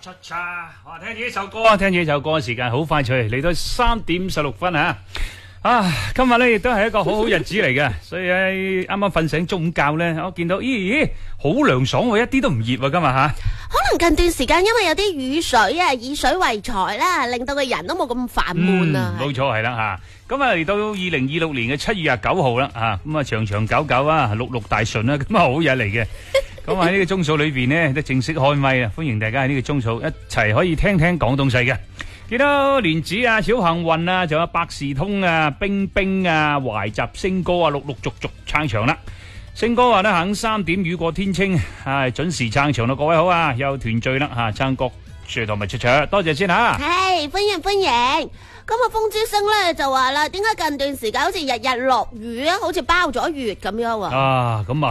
cha cha，哇！聽住呢首歌，聽住呢首歌嘅時間好快脆，嚟到3:16今日咧亦都係一個好好日子嚟嘅，所以啱啱瞓醒中午覺咧，我見到咦好涼爽喎，一啲都唔熱喎今日吓。 可能近段時間因為有啲雨水啊，以水為財啦，令到個人都冇咁煩悶啊。 冇錯係啦吓。咁啊嚟到2026年嘅7月29號啦吓，咁啊長長久久啊，六六大順啦，咁啊好日嚟嘅。咁喺呢個鐘數裏邊呢，都正式開咪啦，歡迎大家喺呢個鐘數一齊可以聽聽廣東西嘅。見到蓮子啊、小幸運啊，仲有百事通啊、冰冰啊、懷集星哥啊，陸陸續續撐場啦。星哥話呢，肯3點雨過天晴，係準時撐場啦，各位好啊，又團聚啦吓，撐國社同埋出場，多謝先吓。 係歡迎歡迎。咁啊，風之星咧就話啦，點解近段時間好似日日落雨啊，好似包咗月咁樣啊？ 咁啊。